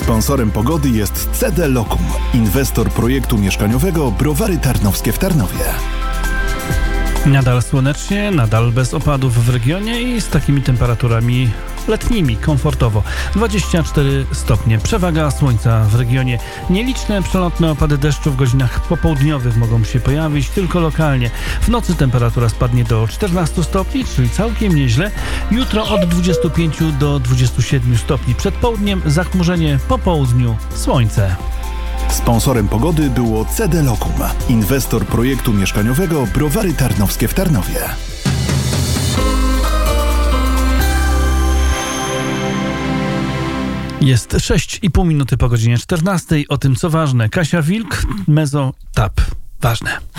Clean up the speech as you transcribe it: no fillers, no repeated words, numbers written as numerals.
Sponsorem pogody jest CD Lokum, inwestor projektu mieszkaniowego Browary Tarnowskie w Tarnowie. Nadal słonecznie, nadal bez opadów w regionie i z takimi temperaturami letnimi, komfortowo. 24 stopnie, przewaga słońca w regionie. Nieliczne przelotne opady deszczu w godzinach popołudniowych mogą się pojawić, tylko lokalnie. W nocy temperatura spadnie do 14 stopni, czyli całkiem nieźle. Jutro od 25 do 27 stopni. Przed południem zachmurzenie, po południu słońce. Sponsorem pogody było CD Lokum, inwestor projektu mieszkaniowego Browary Tarnowskie w Tarnowie. Jest 6,5 minuty po godzinie 14. O tym, co ważne. Kasia Wilk, Mezo Tap. Ważne.